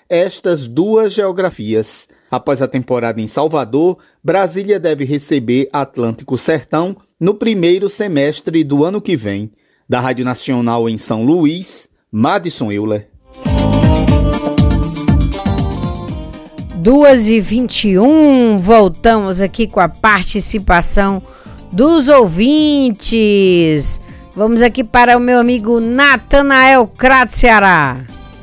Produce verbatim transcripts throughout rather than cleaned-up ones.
estas duas geografias. Após a temporada em Salvador, Brasília deve receber Atlântico Sertão no primeiro semestre do ano que vem. Da Rádio Nacional em São Luís, Madison Euler. duas e vinte e um, voltamos aqui com a participação dos ouvintes. Vamos aqui para o meu amigo Natanael Crato, Ceará.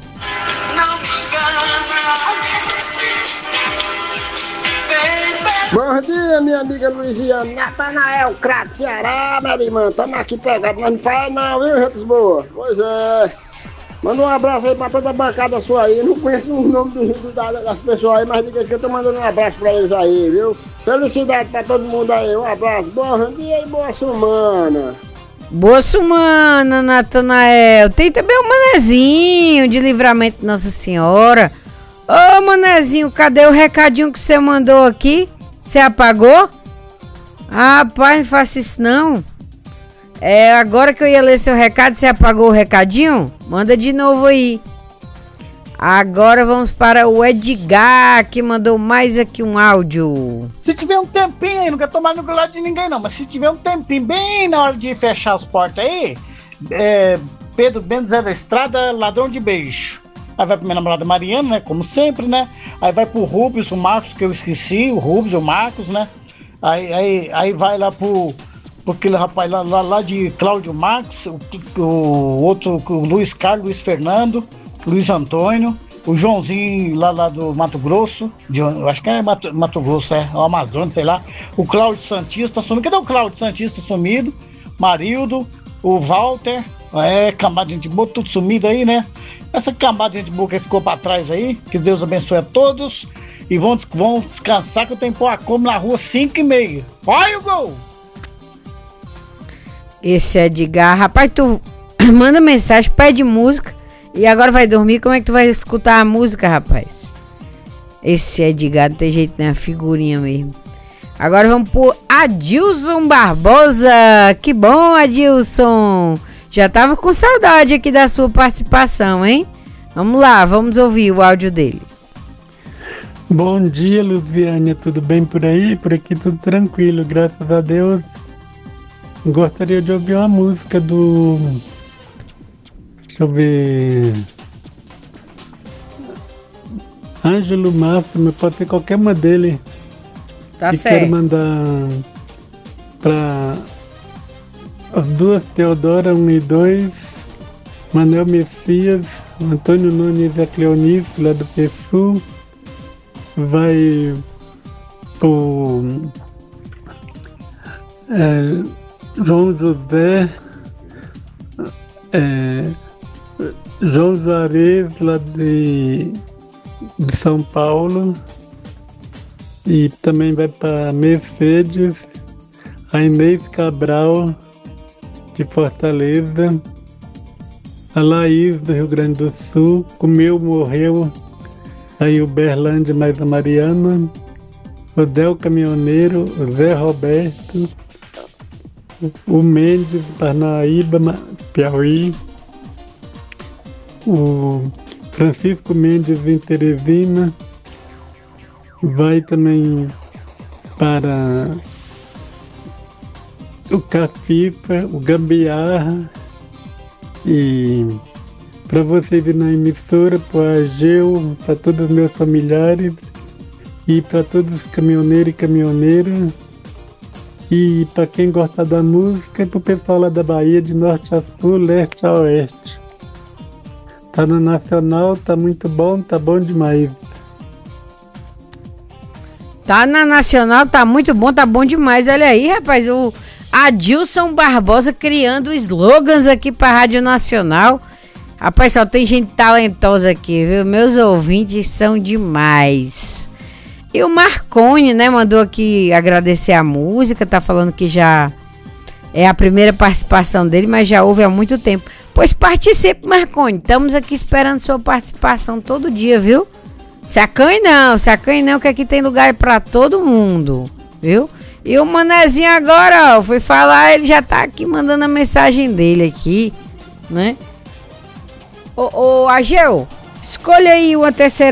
Bom dia, minha amiga Luiziana. Natanael Crato, Ceará, minha irmã. Estamos aqui pegados, mas não fala não, viu, gente boa? Pois é. Manda um abraço aí pra toda a bancada sua aí. Não conheço o nome do, do, das pessoas aí, mas diga que eu tô mandando um abraço pra eles aí, viu? Felicidade pra todo mundo aí. Um abraço. Bom dia e boa semana. Boa semana, Natanael. Tem também o Manezinho de Livramento Nossa Senhora. Ô, Manezinho, cadê o recadinho que você mandou aqui? Você apagou? Ah, pai, não faça isso não. É, agora que eu ia ler seu recado, você apagou o recadinho? Manda de novo aí. Agora vamos para o Edgar, que mandou mais aqui um áudio. Se tiver um tempinho aí, não quero tomar no lado de ninguém não, mas se tiver um tempinho bem na hora de fechar as portas aí, é, Pedro Bento Zé da Estrada, Ladrão de Beijo. Aí vai pra minha namorada Mariana, né, como sempre, né. Aí vai pro Rubens, o Marcos, que eu esqueci, o Rubens, o Marcos, né. Aí, aí, aí vai lá pro... Porque aquele rapaz lá, lá, lá de Cláudio Max, o, o outro, o Luiz Carlos, Luiz Fernando, Luiz Antônio, o Joãozinho lá, lá do Mato Grosso, de, eu acho que é Mato, Mato Grosso, é, o Amazonas, sei lá, o Cláudio Santista sumido, cadê o Cláudio Santista sumido? Marildo, o Walter, é, cambada de gente boa, tudo sumido aí, né? Essa cambada de gente boa que ficou pra trás aí, que Deus abençoe a todos, e vão, vão descansar que eu tenho que pôr a como na rua cinco e meia. Vai o gol! Esse é Edgar. Rapaz, tu manda mensagem, pede música e agora vai dormir. Como é que tu vai escutar a música, rapaz? Esse é Edgar, não tem jeito, né? A figurinha mesmo. Agora vamos pro Adilson Barbosa. Que bom, Adilson. Já tava com saudade aqui da sua participação, hein? Vamos lá, vamos ouvir o áudio dele. Bom dia, Luziane. Tudo bem por aí? Por aqui tudo tranquilo, graças a Deus. Gostaria de ouvir uma música do... Deixa eu ver... Ângelo Máximo, pode ser qualquer uma dele. Tá e certo. Quero mandar para as duas, Teodora um e dois, Manuel Messias, Antônio Nunes e a Cleonice, lá do P Sul. Vai pro... É, João José, é, João Juarez, lá de, de São Paulo, e também vai para Mercedes, a Inês Cabral, de Fortaleza, a Laís, do Rio Grande do Sul, comeu, morreu, aí o Berlândia mais a Mariana, o Del Caminhoneiro, o Zé Roberto, o Mendes, Parnaíba, Piauí, o Francisco Mendes em Teresina, vai também para o Cafipa, o Gambiarra, e para vocês ir na emissora, para o Ageu, para todos os meus familiares e para todos os caminhoneiros e caminhoneiras. E para quem gosta da música, é pro pessoal lá da Bahia, de norte a sul, leste a oeste. Tá no Nacional, tá muito bom, tá bom demais. Tá na Nacional, tá muito bom, tá bom demais. Olha aí, rapaz, o Adilson Barbosa criando slogans aqui pra Rádio Nacional. Rapaz, só tem gente talentosa aqui, viu? Meus ouvintes são demais. E o Marconi, né, mandou aqui agradecer a música, tá falando que já é a primeira participação dele, mas já ouve há muito tempo. Pois participe, Marconi, estamos aqui esperando sua participação todo dia, viu? Se acanhe não, se acanhe não, que aqui tem lugar pra todo mundo, viu? E o Manezinho agora, ó, fui falar, ele já tá aqui mandando a mensagem dele aqui, né? Ô, ô, Ageu, escolha aí uma terceira